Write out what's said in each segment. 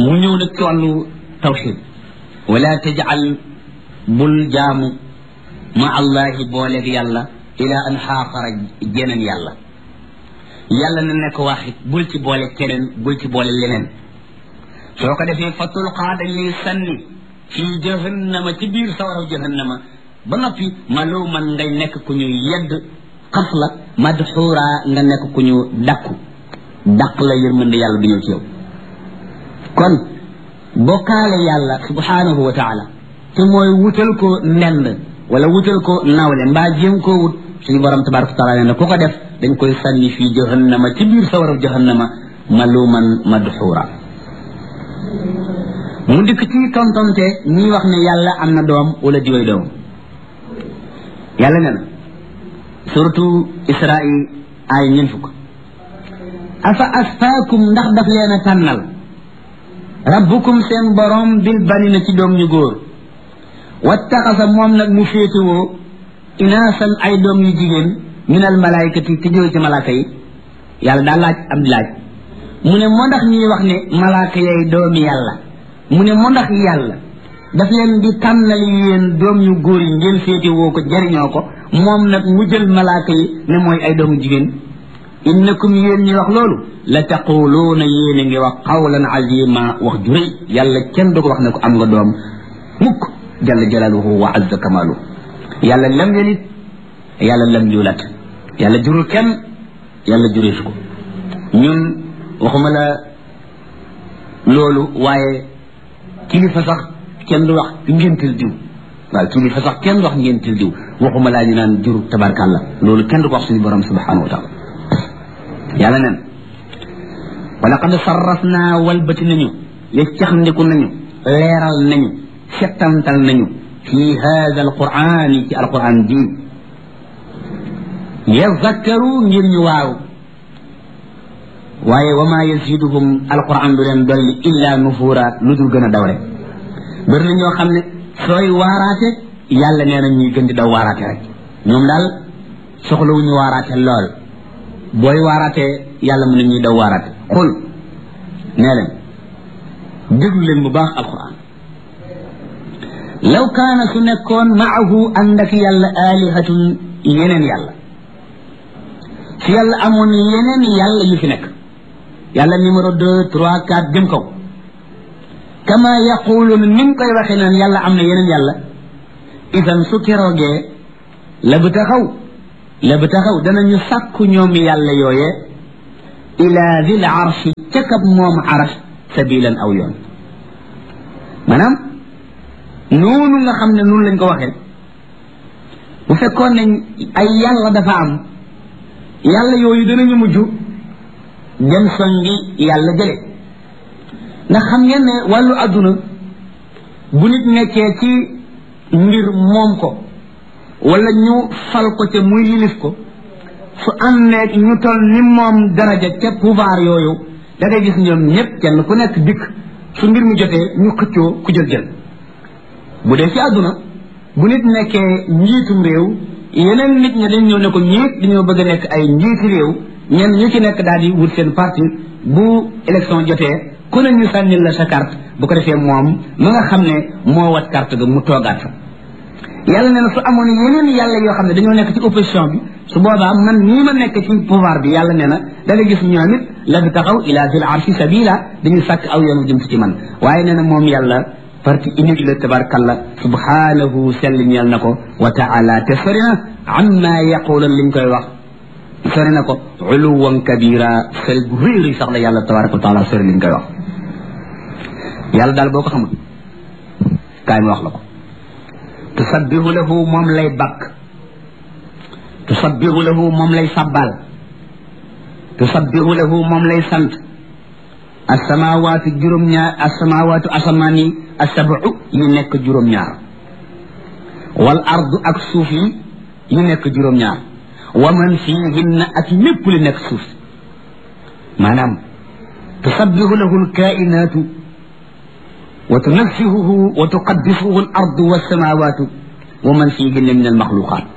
mu ñëw nag ci wàllu tawxid wala tajal bul jaamu ma allahi booleeg yàlla ila an xaaxara jeneen yàlla yàlla na nekk waaxit bul ci boole keneen bul ci boole leneen soo ko defee fa tulqaa dañ lay sànni fii jahannama ci biir sawaraw jahannama ba noppi maluman ngay nekk ku ñu yedd xas la madxuura nga nekk ku ñu dàq la yërmande yàlla du ñëw ci yow kon bokkaale yàlla subhanahu wa taala te mooy wutal ko ndend wala wutal ko nawle mbaa jéem koo wut suñu borom tabaraka wa taala nee na ku ko def dañ koy sànni fii jahannama ci biir sawaraw jahannama maluman madxuura mu dikk ci tontonte ñi wax ne yàlla am na doom wala diway doom yàlla nee na surtout Israil ay ñeent fukk afa asfaakum ndax daf leen a tànnal rabbukum seen borom bil banina ci doom ñu góor wattaxasa moom nag mu féetewoo inaasan ay doom yu jigéen minal malaykati ci jóge ci malaaka yi yàlla daa laaj am laaj mu ne moo ndax ñuy wax ne malaaka yay doomi yàlla mu ne moo ndax yàlla daf leen di tànnal yéen doom yu góor yi ngeen féetewoo ko jariñoo ko moom nag mu jël malaaka yi ne mooy ay doomu jigéen innakum yéen ñi wax loolu la taquluuna yéen a ngi wax qawlan azima wax ju rëy yàlla kenn du ko wax ne ko am nga doom mukk jalla jalaaluhu wa azza kamaaluhu yàlla lam yalid yàlla lam yulat yàlla jurul kenn yàlla jureesu ko ñun waxuma la loolu waaye kilifa sax kenn du wax ngéntil diw waaw kilifa sax kenn du wax ngéntil diw waxuma laa ñu naan jur tabarkàlla loolu kenn du ko wax suñu borom subhanahu wa taala yàlla nen wala qad sarrafna walbati nañu yeccaxndiku nañu leeral nañu settantal nañu fi hada alquran ci alquran ji yazakkaru ngir ñu waaw waaye wa ma yaziduhum alquran du leen dolli illa nufura lu dul gën a daw rek bëri na ñoo xam ne sooy waaraate yàlla nee na ñuy gën di daw waaraate rek ñoom daal soxlawuñu waaraate lool booy waaraatee yàlla mën na ñuy daw waaraate xul nee leen déglu leen bu baax alquran law kaana su nekkoon maahu ànd ak yàlla alihatun yeneen yàlla su yàlla amoon yeneen yàlla yu fi nekk yàlla numéro 2 3 4 jëm kaw kama yaquluun ni mu koy waxee naan yàlla am na yeneen yàlla idan su keroogee la bu taxaw danañu sàkku ñoom yàlla yooye ila dil arshi ca kab moom arsh sabilan aw yoon maanaam noonu nga xam ne noonu lañ ko waxee bu fekkoon ne ay yàlla dafa am yàlla yooyu danañu mujj dem songi yàlla jële ndax xam ngeen ne wàllu adduna bu nit nekkee ci mbir moom ko wala ñu fal ko ca muy yilif ko su àndeeg ñu toll ni moom daraja ca pouvoir yooyu da ngay gis ñoom ñëpp kenn ku nekk dikk su mbir mi jotee ñu xëccoo ku jël bu dee ci àdduna bu nit nekkee njiitum réew yeneen nit ñi dañ ñëw ne ko ñiit dañoo bëgg a nekk ay njiiti réew ñenn ñu ci nekk daal di wut seen parti bu élection jotee ku ne ñu sànnil la sa carte bu ko defee moom ma nga xam ne moo wat carte ga mu toogaat fa yàlla nee na su amoon yeneen yàlla yoo xam ne dañoo nekk ci opposition bi su boobaa man nii ma nekk ci pouvoir bi yàlla nee na da nga gis ñoom it la bi taxaw ila zil arshi sabila dañuy sàkk aw yoonu jëm ci man waaye nee na moom yàlla parti unique la tabarkalla subhanahu sell ñeel na ko wa taala te sori na amma yaqulan liñ koy wax sori na ko uluwan kabira sel bu réeri sax la yàlla tabaraka wa taala sori liñ koy wax yàlla daal boo ko xamul kaay ma wax la ko tusabbihu lahu moom lay bakk tusabbihu lahu moom lay sabbal tusabbihu lahu moom lay sant asamawaatu juróom-ñaar asamawaatu asamaan yi asabu yu nekk juróom-ñaar wal ardu ak suuf yi yu nekk juróom-ñaar wa man fiihinna ak lépp li nekk suuf maanaam tusabbihu lahu alkainaatu wa tunazzihuhu wa tuqaddisuhu al ardu wassamawatu wa man fiihinna min al maxluqaat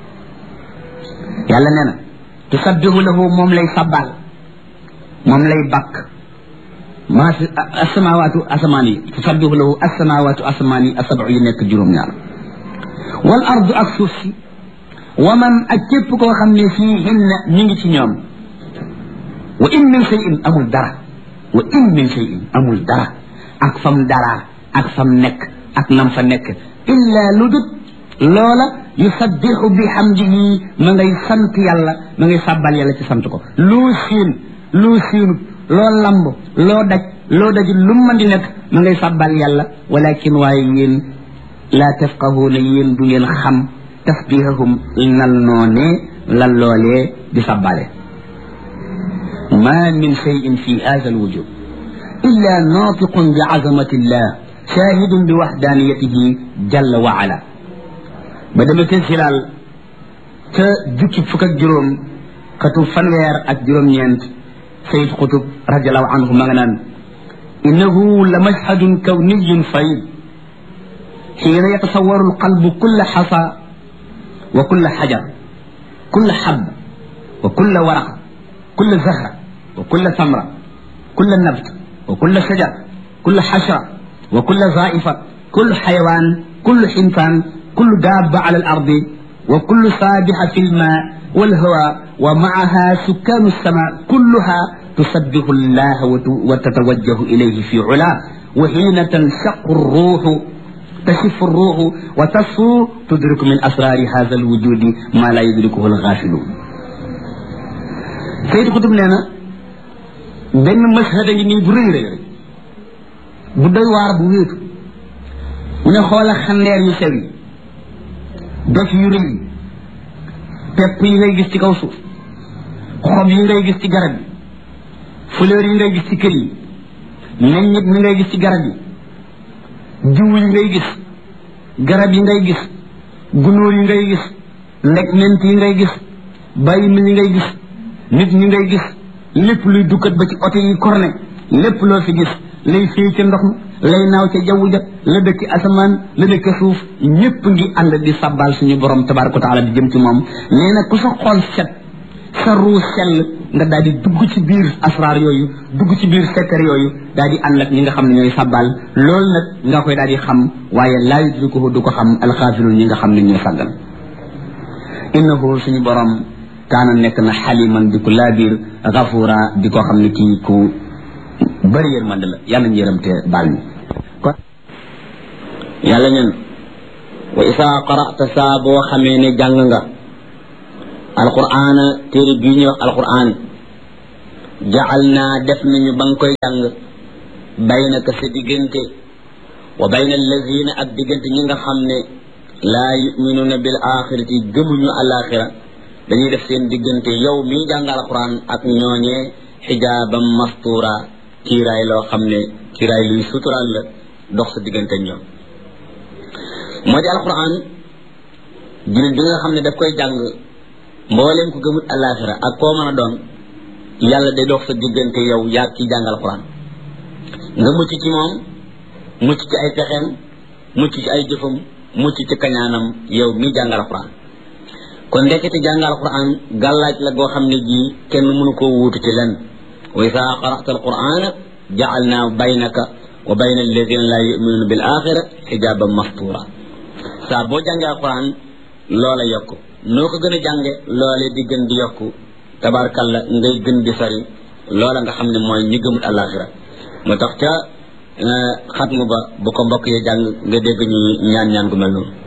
yàlla nee na tusabbihu lahu moom lay sabbal moom lay bakk maa fi asamawaatu asamaan yi tusabbihu lahu asamawaatu asamaan yi asab'u yi nekk juróom-ñaar wal ardu ak suuf si wa man ak képp koo xam ne fiihinna ñu ngi ci ñoom wa in min shay'in amul dara wa in min shay'in amul dara ak fam dara ak fam nekk ak nam fa nekk illa lu dut loola yusabbihu bihamdihi ma ngay sant yàlla ma ngay sàbbal yàlla ci sant ko loo siinut loo lamb loo daj lu mën di nekk ma ngay sàbbal yàlla walakin waaye yéen laa tafqahuuna yéen du ngeen xam tasbihahum nal noonee lan loolee di sàbbale ma min shay'in fi hadha alwujud illa naatiqun bi azamati llah shahidun bi wahdaniyatihi jalla wa ala ba dama te silaal ca jukki fukk ak juróom xatu fanweer ak juróom-ñeent sayid xutub radiallahu anhu ma nga naan innahu la mashhadun kawniyun farid حين يتصور القلب كل حصى وكل حجر كل حب وكل ورقة كل زهرة وكل ثمرة كل نبت وكل شجر كل حشرة وكل زائفة كل حيوان كل حنفان كل دابة على الأرض وكل سابحة في الماء والهواء ومعها سكان السماء كلها تسبح الله وتتوجه إليه في علاه وحين تنشق الروح تشف الروح وتصفو تدرك من أسرار هذا الوجود ما لا يدركه الغافلون سيد قطب لنا بين مشهد ني بري ري bu doy waar bu wéetu mu ne xoola xandeer yu sew yi doj yu rëy yi pepp yi ngay gis ci kaw suuf xob yi ngay gis ci garab yi fleur yi ngay gis ci kër yi meññit mi ngay gis ci garab yi jiw yi ngay gis garab yi ngay gis gunóor yi ngay gis ndegment yi ngay gis bàyyi mi yi ngay gis nit ñi ngay gis lépp luy dukkat ba ci oto yi korne lépp loo fi gis lay fii ca ndox mi lay naaw ca jaww ja la dëkk asamaan la dëkk suuf ñépp ngi ànd di sabbal suñu borom tabaraka wa taala di jëm ci moom nee na ku sa xol set sa ruu sell nga daal di dugg ci biir asraar yooyu dugg ci biir secret yooyu daal di ànd ak ñi nga xam ne ñooy sabbal loolu nag nga koy daal di xam waaye laa yudrikuhu du ko xam alxaafilun ñi nga xam ne ñooy sàggal innahu suñu borom kaana nekk na xaliman di ko laabiir gafuura di ko xam ne kii ku bari yërmande la yàlla ñu yërëm te baal ñu kon yàlla ñen wa isaa qara'ta saa boo xamee ne jàng nga alqur'aana téere bii ñuy wax alqur'aan jacal naa def nañu ba nga koy jàng baynaka sa diggante wa bayna allazina ak diggante ñi nga xam ne laa yuminuuna bil axirati gëmuñu alaxira dañuy def seen diggante yow mii jàng alqur'aan ak ñooñee xijaaban mastura kiiraay loo xam ne kiiraay luy suturaal la dox sa diggante ñoom moo di alquran jullit bi nga xam ne daf koy jàng mbooleem ko gëmut alaxira ak koo mën a doon yàlla day dox sa diggante yow yaa ki jàng alquran nga mucc ci moom mucc ci ay pexeem mucc ci ay jëfam mucc ci kañaanam yow mi jàng alquran kon ndekete jàng alquran gàllaaj la goo xam ne ji kenn mënu koo wuutu ci lenn wa isaa qara'ta alqur'ana ja'alna baynaka wa bayna alladhina la yu'minuna bil akhirati hijaban mastura saa boo jàngee alquran loola yokku noo ko gën a jànge loole di gën di yokku tabarkalla ngay gën di sori loola nga xam ne mooy ñi gëmut alaxira moo tax ca xatmu ba bu ko mbokk yi jàng nga dégg ñu ñaan gu mel noonu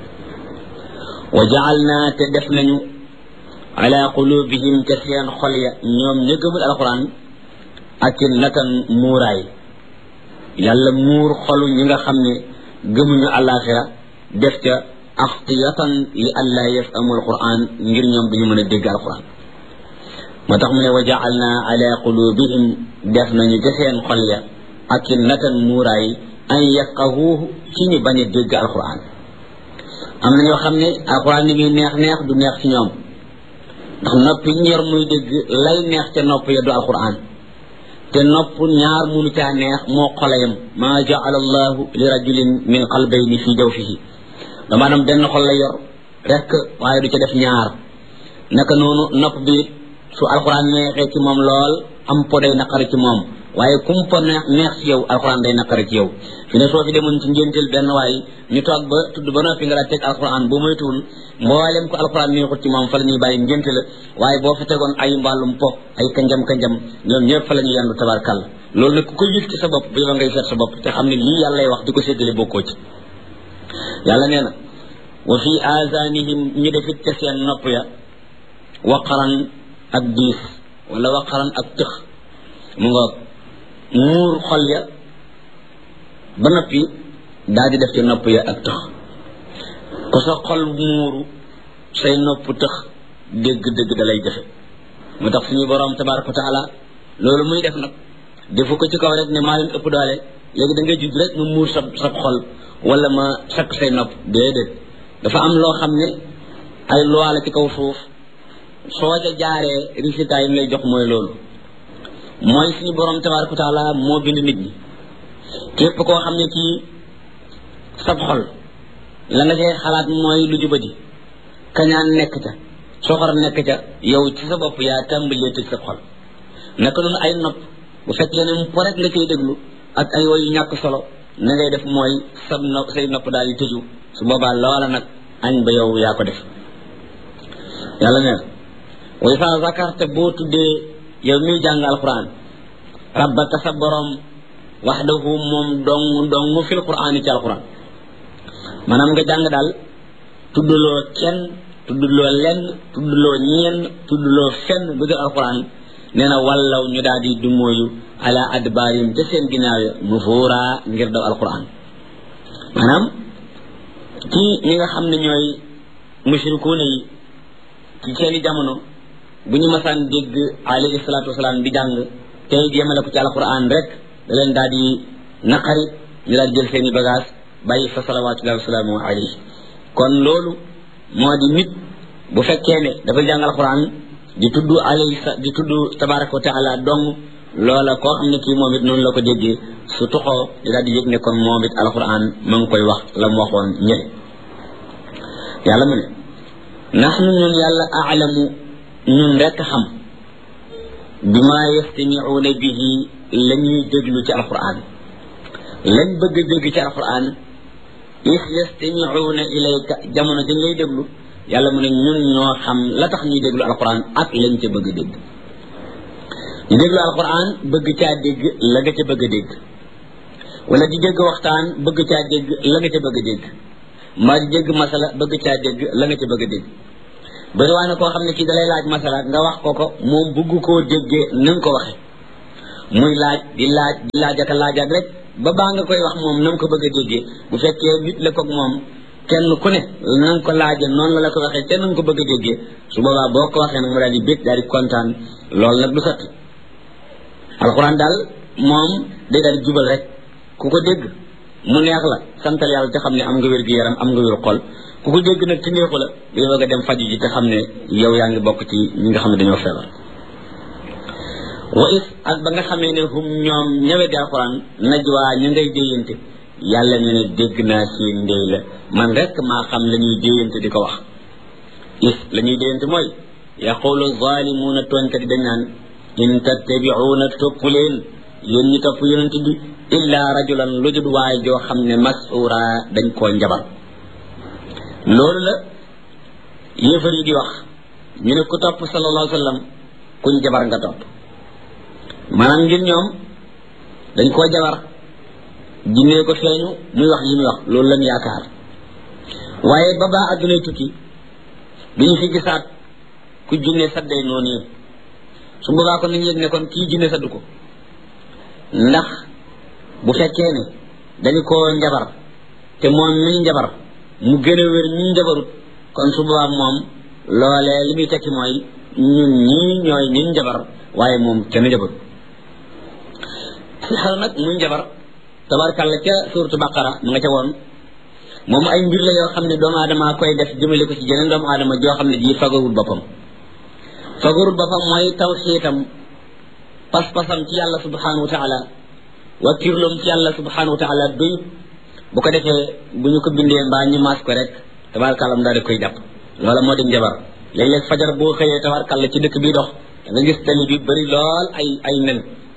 wa ja'alna te def nañu ala qulubihim ca seen xol ya ñoom ñi gëmut alquran akinnatan muuraay yàlla muur xolu ñi nga xam ne gëmuñu alaxira def ca axtiyatan li alla yafhamu alquran ngir ñoom duñu mën a dégg alquran moo tax mu ne wa ja'alna ala qulubihim def nañu ca seen xol ya akinnatan muuraay an yafqahuhu ci ñu bañ a dégg alquran am na ñoo xam ne alquran ni muy neex neex du neex ci ñoom ndax nopp yi ñor muy dégg lay neex ca nopp ya du alquran te nopp ñaar munu caa neex moo xolayam maa ja'ala allahu li rajulin min qalbayni fi jawfihi dama dem benn xol la yor rek waaye du ca def ñaar naka noonu nopp bi su alquran neexee ci moom lool am poday naqari ci moom waaye kumpa neex ci yow alxuraan day naqari ci yow fi ne soo fi demoon ci ngénteel benn waaye ñu toog ba tudd ba noppi nga daa teg alxuraan boo moytuwul mboolem ko alxuraan neexut ci moom fa la ñuy bàyyi ngénte la waaye boo fa tegoon ay mbàllum po ay kanjam ñoom ñëpp fa la ñuy yandu tabarkàlla loolu nag ku ko yëg ci sa bopp bi ba ngay seet sa bopp te xam ne lii yàlla lay wax di ko séddale bokkoo ci yàlla nee na wa fi azanihim ñu defit ca seen nopp ya waqaran ak diis wala waqaran ak tëx mu nga muur xol ya ba noppi daal di def ci nopp ya ak tëx ko sa xol muuru say nopp tëx dégg-dégg da lay jafe moo tax suñu borom tabaraka wa taala loolu muy def nag defu ko ci kaw rek ne maa leen ëpp doole léegi da ngay judd rek ma muur sa xol wala ma sakk say nopp déedéet dafa am loo xam ne ay loi la ci kaw suuf soo ca jaaree résultat yi lay jox mooy loolu mooy suñu borom tabaraka wa taala moo bind nit ñi képp koo xam ne kii sab xol la nga cay xalaat mooy lu jubadi kañaan nekk ca soxor nekk ca yow ci sa bopp yaa tàmbalee tëj sa xol naka noonu ay nopp bu fekkee ne po rek nga cay déglu ak ay woy yu ñàkk solo na ngay def mooy sab nopp say nopp daal di tëju su boobaa loola nag añ ba yow yaa ko def yàlla nee na way fa zakarta boo tuddee yow miy jàng alquran rabbaka sa borom waxdahu moom dong fil quran ci alquran maanaam nga jàng daal tuddloo kenn tuddloo lenn tuddloo ñeen tuddloo fenn bu dul alquran nee na wallaw ñu daal di dumóoyu ala adbaarim te seen ginnaaw ya nufuura ngir daw alquran maanaam ci ñi nga xam ne ñooy mushrikuuna yi ci seeni jamono bu ñu masaan dégg alayhi salaatu wasalaam di jàng tey jéemale ko ci alquran rek da leen daal di naqari ñu daal di jël seeni bagage bàyyi fa salawaatullahi wa salaamu alayhi kon loolu moo di nit bu fekkee ne dafa jàng alquran di tudd di tudd tabaraka wa taala dong loola koo xam ne kii moom it noonu la ko déggee su toxoo di daal di yëg ne kon moom it alquran ma ngi koy wax la mu waxoon ñële yàlla mu ne nahnu ñun yàlla aalamu ñun rekk xam bima yastamiuuna bihi la ñuy déglu ci alquran lañ bëgg a dégg ci alquran is yastamiuuna ilayka jamono dañ lay déglu yàlla mu ne ñun ñoo xam la tax ñuy déglu alquran ak lañ ca bëgg a dégg ñu déglu alquran bëgg caa dégg la nga ca bëgg a dégg wala di dégg waxtaan bëgg caa dégg la nga ca bëgg a dégg mbaa di dégg masala bëgg caa dégg la nga ca bëgg a dégg bari waa ne koo xam ne kii dalay laaj masala nga wax ko moom bëgg koo déggee na nga ko waxe muy laaj di laaj ak laajaat rek ba baa nga koy wax moom na nga ko bëgg a déggee bu fekkee nit la koog moom kenn ku ne na nga ko laaje noonu la ko waxee te na nga ko bëgg a déggee su boobaa boo ko waxee nag mu daal di bég daal di kontaan loolu nag du sotti alxuraan daal moom day daal di jubal rek ku ko dégg mu neex la santal yàlla te xam ne am nga wér gi yaram am nga wér xol ku ko dégg nag ci neexu la day bëgg a dem faju ji te xam ne yow yaa ngi bokk ci ñi nga xam ne dañoo feebar wa is ak ba nga xamee ne hum ñoom ñëwee di alxuraan najwaa ñu ngay déyante yàlla ne ne dégg naa seen ndey la man rek maa xam la ñuy déyante di ko wax is la ñuy déyante mooy yaqulu zalimuuna tooñkat yi dañ naan in tattabi'uuna topp leen yéen ñi topp yonent bi illa rajulan lu dul waay joo xam ne mas'uura dañ koo njabar loolu la yéefar yi di wax ñu ne ku topp sallallahu alayhi wa sallam kuñ jabar nga topp maanaam ngir ñoom dañ koo jabar jinnee ko feeñu muy wax yi muy wax loolu lañ yaakaar waaye ba baa addunay tukki bi ñu fi gisaat ku jinne sadday noonu yi su boobaa kon nañu yëg ne kon kii jinne saddu ko ndax bu fekkee ne dañu koo njabar te moom mi njabar mu gën a wér ñi njabarut kon su boobaa moom loolee li muy tekki mooy ñun ñii ñooy ñi njabar waaye moom kenn njabarut si xel nag muy njabar tabarkàlla ca suuratu baqara mu nga ca woon moom ay mbir la yoo xam ne doomu aadama koy def jëmale ko ci jeneen doomu aadama joo xam ne ji fagarul boppam mooy tawxiitam pas-pasam ci yàlla subhanahu wa taala wakkirloom ci yàlla subhanahu wa taala doy bu ko defee bu ñu ko bindee mbaa ñu maas ko rek tabarkàlla mu daal di koy jàpp loola moo di njabar léeg-léeg fajar boo xëyee tabarkàlla ci dëkk bi dox da nga gis tali bi bëri lool ay nen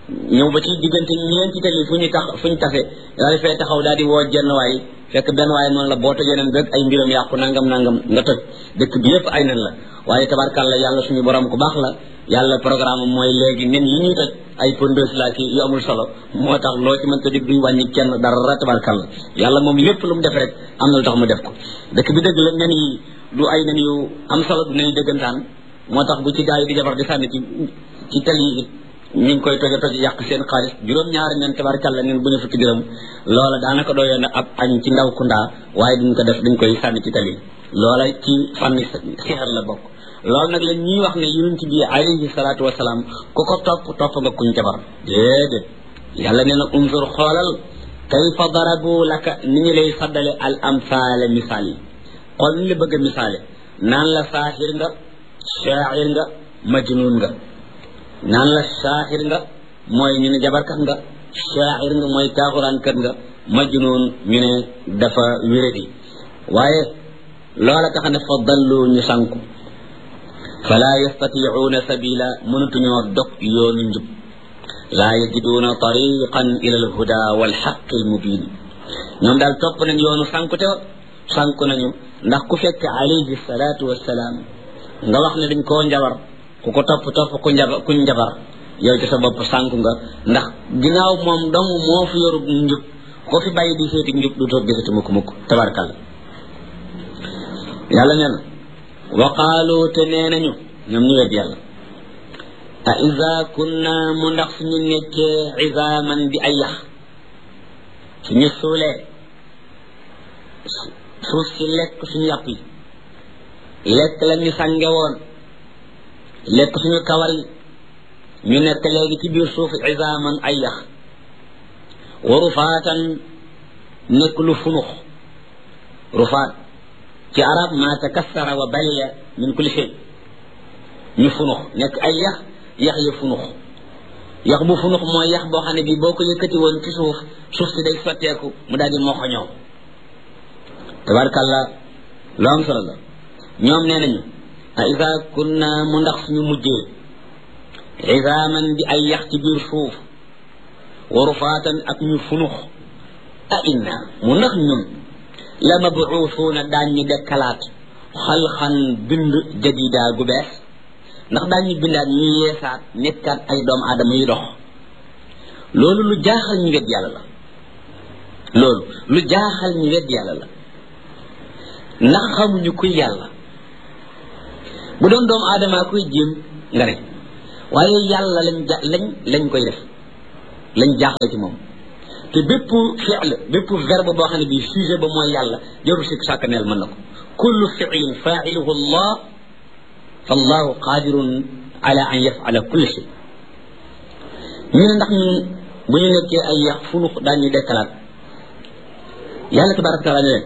ñëw ba ci diggante ñeenti tali fu ñu tase daal di fay taxaw daal di woo jenn waay fekk benn waaye noonu la boo tojee nen rek ay mbiram yàqu nangam nga toj dëkk bi yëpp ay nen la waaye tabarkàlla yàlla suñu borom ku baax la yàlla programme mooy léegi nen yi ñuy toj ay pondeuse la ki yu amul solo moo tax loo ci mën ta dig duñ wàññi kenn dara tabarkàlla yàlla moom lépp lu mu def rek am na lu tax mu def ko dëkk bi dëgg la nen yi du ay nen yu am solo du nen yi dëggantaan moo tax bu ci gaa yi di jabar di sànni ci tel yi ñu ngi koy toj yàq seen xaalis juróom-ñaari nen tabarkàlla nen bu ne fukki dërëm loola daanaka doyoon na ab añ ci ndaw kundaa waaye duñ ko def dañ koy sànni ci tel yi loola ci fànni sixar la bokk loolu nag la ñuy wax ne yonent bi alayhi salaatu wasalaam ku ko topp nga kuñ jabar déedéet yàlla nee na unzur xoolal kayfa darabu laka ni ñu lay saddale al amsaale misaal yi xool ni la bëgg a misaale naan la saaxir nga shaa'ir nga majnuun nga naan la saaxir nga mooy ñu ne jabarkat nga shaa'ir nga mooy taaxuraankat nga majnuun ñu ne dafa wéradi waaye loola tax ne fa dallu ñu sànku fala yastatiicuuna sabila mënatuñoo dog yoonu njub laa yajiduuna tariqan ila alhuda walxaqi almubin ñoom daal topp nañ yoonu sànkute sànku nañu ndax ku fekk alayhi salaatu wassalaam nga wax ne dañ koo njabar ku ko topp kuñ njabar yow ci sa bopp sànku nga ndax ginnaaw moom dong moo fi yorub njub ko fi bàyyi di seeti njub du toog gisati mukk tabarkal yàlla nee na wa qaalu te nee nañu ñoom ñu wet yàlla a iza kunna mu ndax suñu nekkee izaaman di ay yax suñu suulee suuf si lekk suñu yàpp yi lekk la ñu sànge woon lekk suñu kawar yi ñu nekk léegi ci biir suuf izaaman ay yax wa rufaatan nekk lu funux rufaat ci arab ma takassara wa baliya min kulli shay ñu funux nekk ay yax ya funux yax bu funux mooy yax boo xam ne bii boo ko yëkkati woon ci suuf si day sotteeku mu daal di moxoñoo tabarkàlla lu am solo la ñoom nee nañu a isa kunna mu ndax suñu mujjee izaaman di ay yax ci biir suuf wa rufaatan ak ñu funux a inna mu ndax ñun la mabuusuuna daañ ñu dekkalaat xalxan bind jadida gu bees ndax daañ ñu bindaat ñu yeesaat nekkaat ay doomu aadama yu dox loolu lu jaaxal ñu wet yàlla la loolu lu jaaxal ñu wet yàlla la ndax xamuñu kuy yàlla bu doon doomu aadama kuy jéem nga ne waaye yàlla lañ koy def lañ jaaxle ci moom te bépp fi'l bépp verbe boo xam ne bii sujet ba mooy yàlla jarul si sàkkaneel mën na ko kullu fi'lin fa'iluhu allah fa allahu qadirun ala an yaf'ala kulli shay ñu ne ndax ñun bu ñu nekkee ay yax funux daañu dekkalaat yàlla tabaraka taala ne leen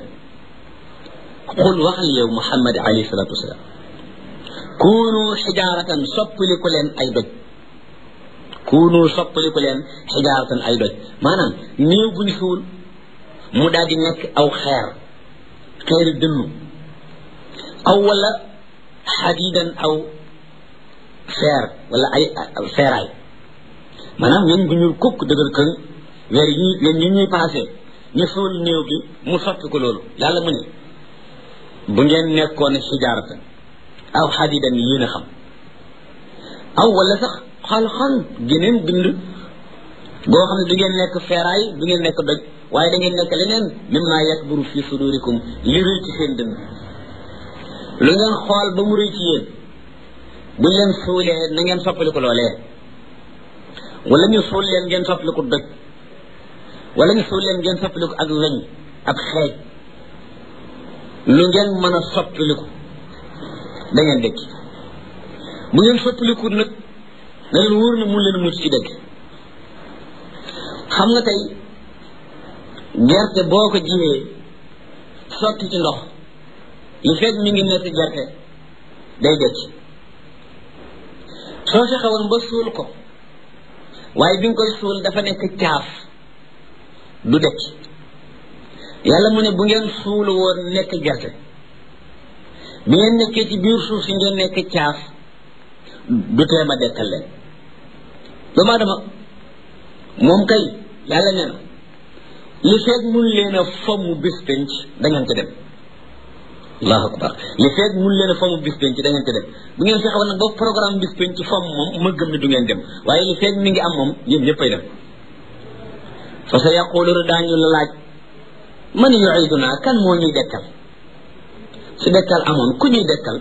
qul waxal yow muhammad alayhi salatu wasalaam kunu xijaaratan soppaliku leen ay doj kunu soppaliku leen xijaaratan ay doj maanaam néew bu ñu suul mu daal di nekk aw xeeri dënnu aw wala xadiidan aw feer wala ay feeraay maanaam ñun bu ñuul kukk dëgër këng weer yi ñuy passé ñu suul néew bi mu soppi ko loolu yàlla mu ne bu ngeen nekkoon xijaaratan aw xadiidan yéen a xam aw wala sax xalxan geneen bind boo xam ne du ngeen nekk feeraay du ngeen nekk doj waaye da ngeen nekk leneen mimma yakburu fi sudurikum li rëy ci seen dënn lu ngeen xool ba mu rëy ci yéen buñ leen suulee na ngeen soppaliku loolee wala ñu suul leen ngeen soppaliku doj wala ñu suul leen ngeen soppaliku ak weñ ak xeej lu ngeen mën a soppaliku da ngeen dëkk bu ngeen soppaliku nag na leen wóor na mun leen mucc ci dëgg xam nga tey gerte boo ko jiwee sotti ci ndox li fekk mi ngi nekk gerte day dëkk soo fexe woon ba suul ko waaye bi nga koy suul dafa nekk caaf du dëkk yàlla mu ne bu ngeen suul woon nekk gerte bi ngeen nekkee ci biir suuf si ngeen nekk caaf du tee ma dekkal leen doomu aadama moom kay yàlla nee na li feeg mun leen a fomm bis penc da ngeen ci dem allahu akbar li feeg mun leen a fomm bis penc da ngeen ci dem bu ngeen fexewoon nag ba programme bis penc fomm moom ma gëm ne du ngeen dem waaye li feeg mi ngi am moom yéen ñëppay dem fa sa yaquluna daañu la laaj man yuiduna kan moo ñuy dekkal su dekkal amoon ku ñuy dekkal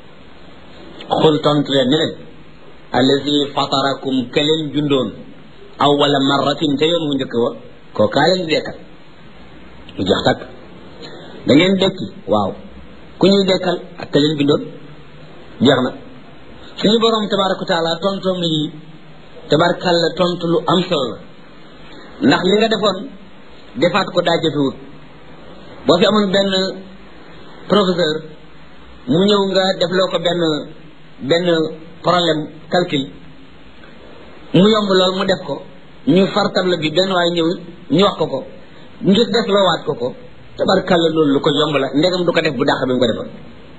xul tontu leen ne leen allazi fatarakum ka leen jundoon awwala marratin ca yoon mu njëkk wa kookaa leen di dekkal mu jax takk da ngeen dekki waaw ku ñuy dekkal ak ka leen bindoon jeex na suñu borom tabaraka wa taala tontoom yi tabarakalla tontu lu am solo la ndax li nga defoon defaat ko daa jafewut boo fi amoon benn professeur mu ñëw nga defloo ko benn problème calcul mu yomb lool mu def ko ñu far table bi benn waaye ñëw ñu wax ko ngir def loo waat ko tabarkalla loolu lu ko yomb la ndegam du ko def bu dàq bi mu ko defoon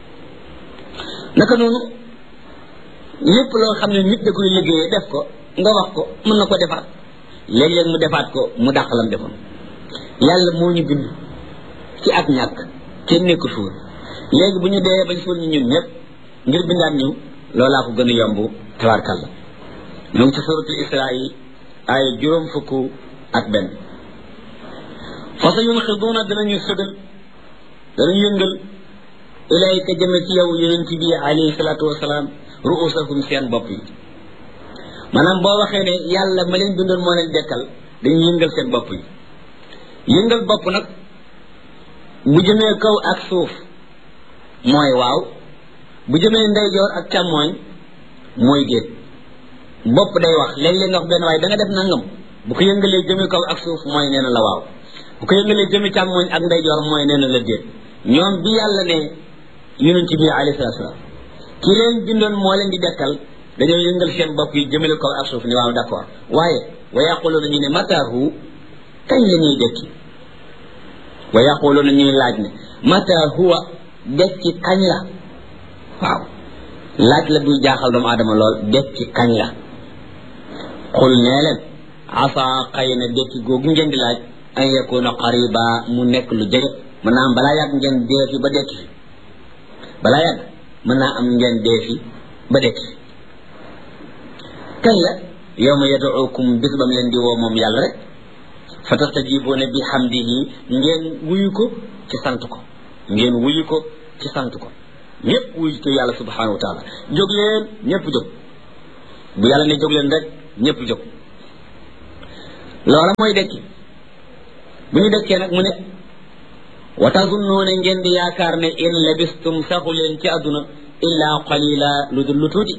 naka noonu lépp loo xam ne nit da koy liggéeyee def ko nga wax ko mën na ko defaat léeg-léeg mu defaat ko mu dàq lam defoon yàlla moo ñu bind ci ak ñàkk kenn nekku fi woon léegi bu ñu dee bañ suul ñu ñun ñëpp ngir bindaat ñu loolaa ko gën a yomb tabarkalla ñoo ngi ci suratul Israa yi ay 60 fa sa yunxiduuna danañu sëgal danañu yëngal ilayka jëme ci yow yonent bi alayhi salaatu wasalaam ruusahum seen bopp yi maanaam boo waxee ne yàlla ma leen bindoon moo leen dekkal dañuy yëngal seen bopp yi yëngal bopp nag bu jëmee kaw ak suuf mooy waaw bu jëmee ndeyjoor ak càmmooñ mooy déet bopp day wax léeg-léeg nga wax benn waaye da nga def nangam bu ko yëngalee jëmee kaw ak suuf mooy nee na la waaw bu ko yëngalee jëmee càmmooñ ak ndeyjoor mooy nee na la déet ñoom bi yàlla ne yonent bi alayhi salaatu salaam ki leen bindoon moo leen di dekkal dañoo yëngal seen bopp yi jëmale kaw ak suuf ni waaw d'accord waaye wa yaquluuna ñu ne mataahu kañ la ñuy dekki wa yaquluuna ñuy laaj ne mata huwa dekki kañ la waaw laaj la buy jaaxal doomu aadama lool dekki kañ la xul nee leen asa xëy na dekki googu ngeen di laaj an yakuna qariba mu nekk lu jege mën naa am balaa yàgg ngeen dee fi ba dekki fi balaa yàgg mën naa am ngeen dee fi ba dekki fi kañ la yawma yad'ukum bis bam leen di woo moom yàlla rek fa tastajibuuna bi hamdihi ngeen wuyu ko ci sant ko ngeen wuyu ko ci sant ko ñëpp wuyu ko yàlla subhanahu wa taala jóg leen ñëpp jóg bu yàlla ne jóg leen rek ñëpp jóg loola mooy dekki bu ñu dekkee nag mu ne wa tazunnuuna ngeen di yaakaar ne in labistum saxu leen ci àdduna illa qalila lu dul lu tuuti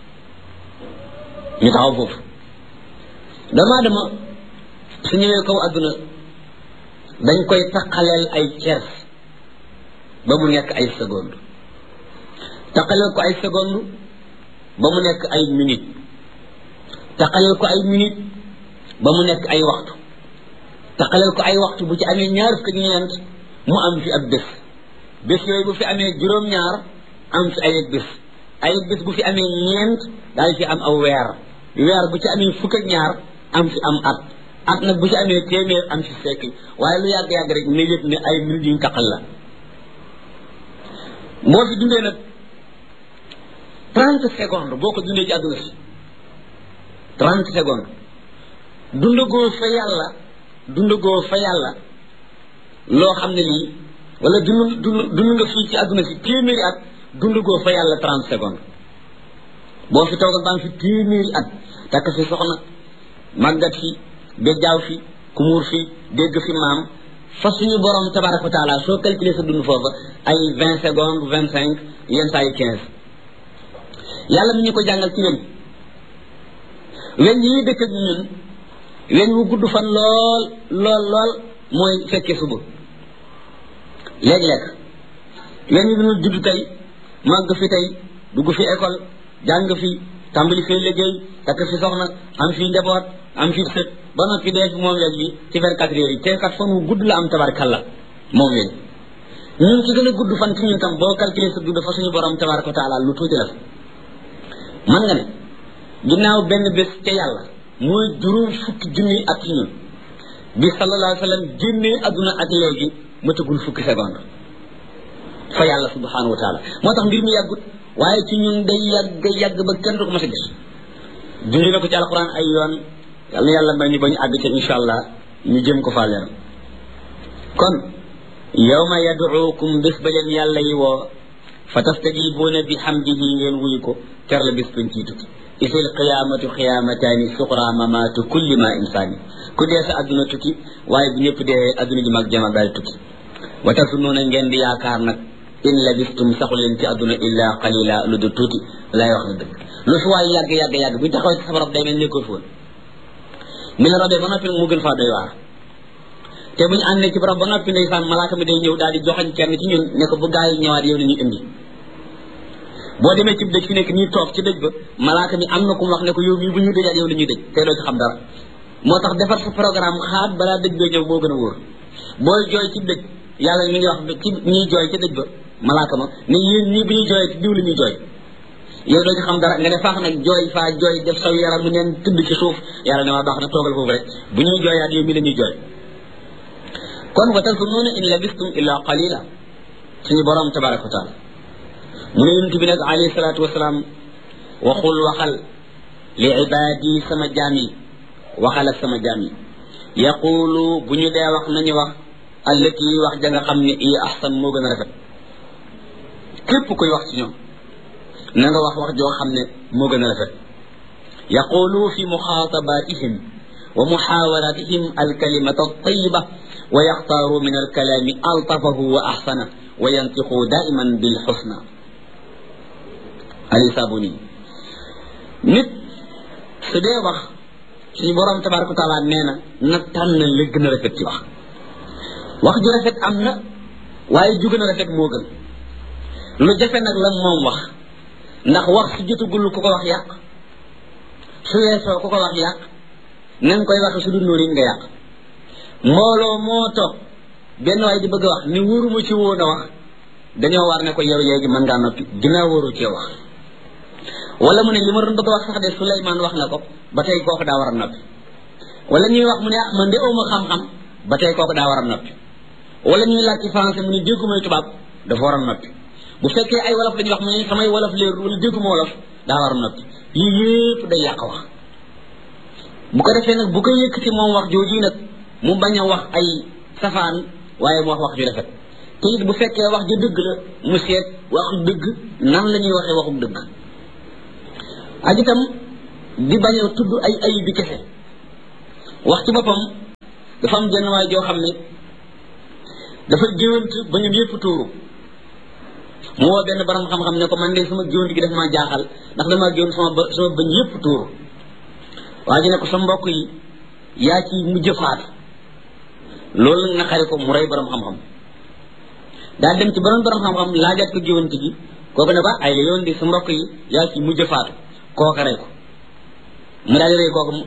ñu taxaw foofu dama dama su ñëwee kaw àdduna dañ koy taqaleel ay cers ba mu nekk ay seconde taqaleel ko ay seconde ba mu nekk ay minute taqaleel ko ay minute ba mu nekk ay waxtu taqaleel ko ay waxtu bu ci amee ñaar fukk ak ñeent mu am fi ab bés bés yooyu bu fi amee juróom-ñaar am fi ay bés bu fi amee ñeent daal fi am aw weer bu ci amee fukk ak ñaar am fi am at nag bu ci amee téeméer am fi siècle waaye lu yàgg-yàgg rek ne yëpp ne ay minutes yuñ taqal la boo fi dundee nag 30 secondes boo ko dundee ci àdduna si 30 secondes dundagoo fa yàlla loo xam ne lii wala dund nga fii ci àdduna si téeméeri at dundagoo fa yàlla 30 secondes boo fi toogal baa ngi fi téeméeri at takk fi soxna màggat fi béjjaaw fi kumuur fi dégg fi maam fa suñu borom tabaraka wa taala soo calculer sa dund foofa ay 20 secondes 25 yenn saa yi 15 yàlla mi ñu ko jàngal ci weñ yi dëkk ak ñun weñ wu gudd fan lool mooy fekkee suba léeg-léeg weñ yi dina judd tey màgg fi tey dugg fi école jàng fi tàmbali fee liggéey takk fi soxna am fi njaboot am fi sët ba noppi dee fi moom weñ bi ci 24 heures yi te kat fan wu gudd la am tabarakalla moom weñ ñun ci gën a gudd fan ci ñun tam boo calculer sa dund fa suñu borom tabaraka wa taala lu tuuti la man nga ne ginnaaw benn bés ca yàlla mooy juróom fukki junni at ci ñun bi sallallahu alayhi wa sallam génnee adduna ak léegi matagul fukki seconde fa yàlla subhanahu wa taala moo tax mbir mi yàggut waaye ci ñun day yàgg ba kenn du ko mas a gis junj na ko ci alquran ay yoon yàlla yàlla may ñu ba ñu àgg ci insha allah ñu jëm ko faa leer kon yawma yad'ukum bés ba leen yàlla yi woo fa tastajibuuna bi hamdihi ngeen wuyu ko ter la bés bañ ciy tukki isil qiyaamatu qiyaamataani suqra mamaatu kulli ma insaani ku dee sa adduna tukki waaye bu ñëpp dee adduna ji mag jama daal tukki wa tasunnuuna ngeen di yaakaar nag in labistum saxu leen ci adduna illa qalila lu du tuuti lay wax na dëgg lu fi waay yàgg bu taxawee ci sa barab day mel nekkul foon mi la robee ba noppi mu gën faa doy waar te bu ñu àndee ci barab ba noppi ndeysaan malaaka mi day ñëw daal di joxañ kenn ci ñun ne ko bu gaa yi ñëwaat yow la ñuy indi boo demee ci dëj fi nekk ñuy toog ci dëj ba malaaka mi am na ku mu wax ne ko yow mii bu ñuy dëjaat yow la ñuy dëj te doo ci xam dara moo tax defar sa programme xaat balaa dëj bee ñëw moo gën a wóor booy jooy ci dëj yàlla mi ngi wax ci ñuy jooy ci dëj ba malaaka ma ne yéen ñii bu ñuy jooyee ci diw la ñuy jooy yow doo ci xam dara nga ne faax nag jooy faa jooy def saw yaram mu neen tëdd ci suuf yàlla ne waa baax na toogal foofu rek bu ñuy jooyaat yow mi la ñuy jooy kon wa tazunnuuna in labistum illa qalila suñu borom tabaraka wa taala mu ne yonent bi nag alayhi salaatu wasalaam waxal li ibaadi sama jaam yi waxal ak sama jaam yi yaqulu bu ñu dee wax nañu wax allati wax ja nga xam ne i ahsan moo gën a rafet képp koy wax ci ñoom na nga wax joo xam ne moo gën a rafet yaqulu fi muxaatabatihim wa muxaawaratihim alkalimata altayiba wa yaxtaaru min alkalaami altafahu wa ahsana wa yantiqu daiman bilxusna ali sabuni nit su dee wax suñu borom tabaraka wa taala nee na tànn la gën a rafet ci wax ju rafet am na waaye ju gën a rafet moo gën lu jafe nag la moom wax ndax wax su jotagul ku ko wax yàq su weesoo ku ko wax yàq na nga koy waxe su dul noonu nga yàq mbooloo moo toog benn waay di bëgg a wax ni wóoruma ci woon a wax dañoo war ne ko yow léegi mën ngaa noppi ginnaaw wóoru cee wax wala mu ne li ma doon bëgg a wax sax de Souleymane wax na ko ba tey kooku daa war a noppi wala ñuy wax mu ne man de awma xam-xam ba tey kooku daa war a noppi wala ñuy laaj ci français mu ne déggumay tubaab dafa war a noppi bu fekkee ay wolof dañuy wax mu ne samay wolof leerul wala dégguma wolof daa war a noppi lii yépp day yàq wax bu ko defee nag bu ko yëkkati moom wax jooju nag mu bañ a wax ay safaan waaye mu wax ju rafet te it bu fekkee wax ju dëgg la mu seet waxu dëgg nan la ñuy waxee waxu dëgg ak itam di bañ a tudd ay ayib bi kese wax ci boppam dafa am jenn waay joo xam ne dafa géwant ba ñun yëpp tuuru mu woo benn borom xam-xam ne ko man de sama géwant gi daf maa jaaxal ndax damaa géwant sama bañ yëpp tuuru waa ji ne ko sa mbokk yi yaa ci mujj faatu loolu nag naqari ko mu rey borom xam-xam daal dem ci borom xam-xam laajaat ko géwant gi kooku ne ba ay la yoon di sa mbokk yi yaa ci mujj faatu kooka rey ko mu daal di rey kooku